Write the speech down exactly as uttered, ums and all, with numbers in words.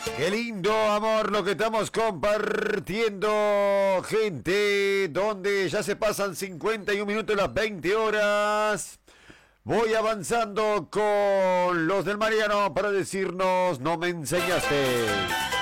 Qué lindo, amor, lo que estamos compartiendo, gente, donde ya se pasan cincuenta y un minutos las veinte horas. Voy avanzando con los del Mariano para decirnos, no me enseñaste.